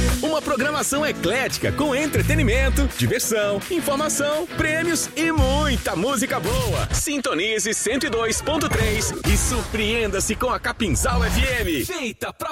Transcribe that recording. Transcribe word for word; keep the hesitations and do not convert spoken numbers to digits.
Uma programação eclética com entretenimento, diversão, informação, prêmios e muita música boa. Sintonize cento e dois ponto três e surpreenda-se com a Capinzal F M. Feita pra